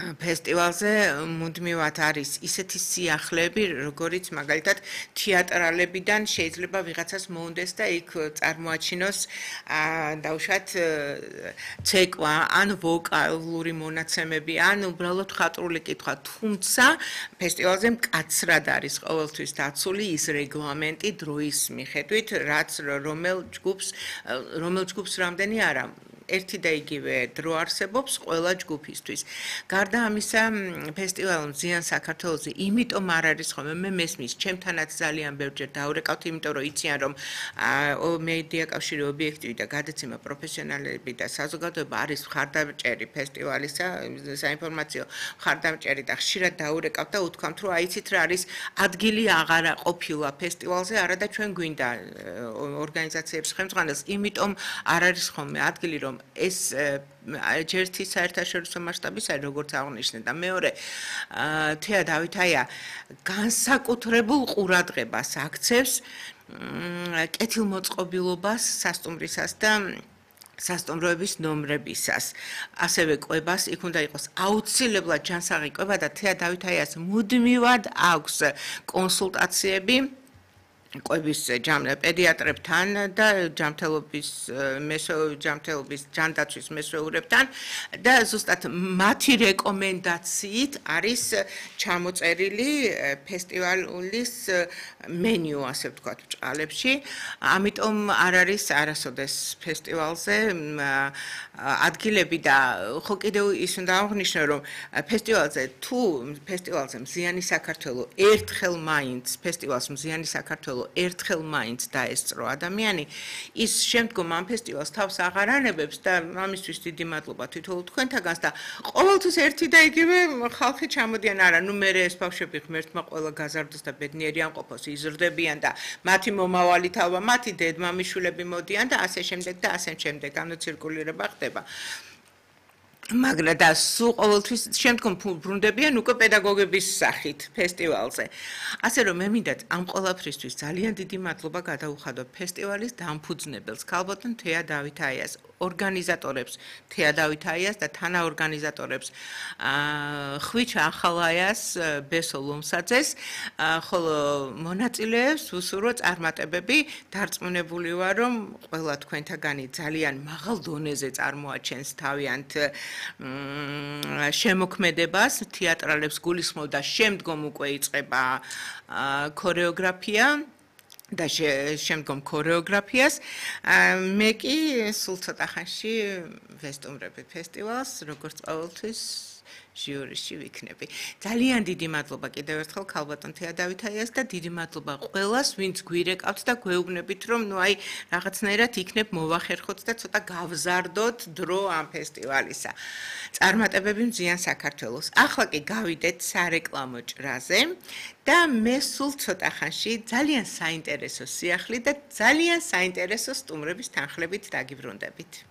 ფესტივალზე მუდმივად არის ისეთი სიახლეები, როგორიც მაგალითად თეატრალებიდან შეიძლება ვიღაცას მოუნდეს და იქ წარმოაჩინოს დაუშვათ ცეკვა, ან ვოკალური მონაცემები, ან უბრალოდ ხატრული კითხვა, თუმცა ფესტივალზე მკაცრად არის ყოველთვის დაცული ის რეგლამენტი დროის მიხედვით, რაც რომელ ჯგუფს რამდენი არა ერთი და იგივე დრო არსებობს ყველა ჯგუფისთვის. გარდა ამისა, ფესტივალ მზიან საქართველოზე იმიტომ არ არის ხოლმე მე მესმის, ჩემთანაც ძალიან ბევრჯერ დაურეკავთ, იმიტომ რომ იციან რომ მედია კავშირი ობიექტივი და გადაცემა პროფესიონალები და საზოგადოება არის მხარდამჭერი ფესტივალისა, საინფორმაციო მხარდამჭერი და ხშირად დაურეკავთ და უთქვამთ რომ აიცით რა არის ადგილი აღარა ყოფილა ფესტივალზე, არადა ჩვენ გვინდა ორგანიზაციების ხელმძღვანელს, იმიტომ არ არის ხოლმე ადგილი რომ ეს ჯერთი საერთაშორისო მასშტაბის არის როგორც აღნიშნე და მეორე თეა დავითაია განსაკუთრებულ ყურადღებას აქცევს კეთილმოწყობილობას სასტუმრისას და სასტუმროების ნომრებისას ასევე ყვებას იქ უნდა იყოს აუცილებლად ჯანსაღი ყვება და თეა დავითაიას მუდმივად აქვს კონსულტაციები ყვების პედიატრებთან და ჯანმრთელობის ჯანდაცვის მესვეურებთან და ზუსტად მათი რეკომენდაციით არის ჩამოწერილი ფესტივალის მენიუ, ასე ვთქვათ, ბჭყალებში. ამიტომ არ არის არასოდეს ფესტივალზე ადგილები და ხო კიდევ ის უნდა აღნიშნო, რომ ფესტივალზე მზიანი საქართველო ერთხელ მაინც ფესტივალს მზიანი საქართველო ერთხელ მაინც დაესწრო ადამიანი ის შემდგომ ამ ფესტივალს თავს აღარ ანებებს და ამისთვის დიდი მადლობა თითოეულ თქვენთაგანს და ყოველთვის ერთი და იგივე ხალხი ჩამოდიან არა ნუ მე ეს ბავშვები ღმერთმა ყველა გაზარდოს და ბედნიერი ამყოფოს იზრდებიან და მათი მომავალი თავა მათი დედმამიშვილები მოდიან და ასე შემდეგ და ასე შემდეგ ანუ ცირკულირება ხდება მაგრამ და სულ ყოველთვის შემდგომ ბრუნდებიან უკვე პედაგოგების სახით ფესტივალზე. ასე რომ მე მინდა ამ ყველაფრისთვის ძალიან დიდი მადლობა გადაუხადო ფესტივალის დამფუძნებელს ქალბატონ თეა დავითაიას, ორგანიზატორებს თეა დავითაიას და თანაორგანიზატორებს ხვიჩა ახალაიას, ბესო ლომსაძეს, ხოლო მონაწილეებს უსურვო წარმატებები, დარწმუნებული ვარ რომ ყველა თქვენთაგანი ძალიან მაღალ დონეზე წარმოაჩენს თავიანთ შემოქმედებას თეატრალებს გულისხმობ და შემდგომ უკვე იწყება ქორეოგრაფია და შემდგომ ქორეოგრაფიას მე კი სულ ცოტა ხანში ვესტუმრები ფესტივალს როგორც ყოველთვის ჟიურიში ვიქნები. ძალიან დიდი მადლობა კიდევ ერთხელ ქალბატონ თეა დავითაიას და დიდი მადლობა ყველას, ვინც გვირეკავთ და გვეუბნებით, რომ ნუ აი რაღაცნაირად იქნებ მოვახერხოთ და ცოტა გავზარდოთ დრო ამ ფესტივალისა. წარმატებები მზიან საქართველოს. ახლა კი გავიდეთ სარეკლამო ჭრაზე და მე სულ ცოტა ხანში ძალიან საინტერესო სიახლით და ძალიან საინტერესო სტუმრების თანხლებით დაგიბრუნდებით.